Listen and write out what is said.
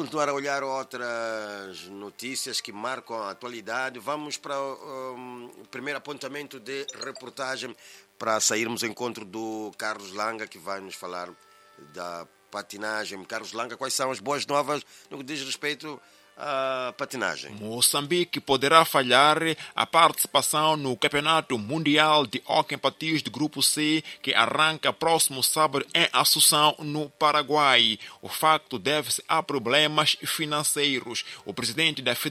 continuar a olhar outras notícias que marcam a atualidade. Vamos para o primeiro apontamento de reportagem para sairmos ao encontro do Carlos Langa, que vai nos falar da patinagem. Carlos Langa, quais são as boas novas no que diz respeito à patinagem? Moçambique poderá falhar a participação no Campeonato Mundial de Hóquei em Patins do Grupo C, que arranca próximo sábado em Assunção, no Paraguai. O facto deve-se a problemas financeiros. O presidente da